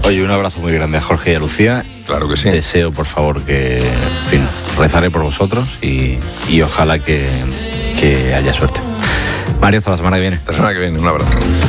Oye, un abrazo muy grande a Jorge y a Lucía. Claro que sí. Deseo, por favor, que, en fin, rezaré por vosotros y ojalá que haya suerte. Mario, hasta la semana que viene. La semana que viene, un abrazo.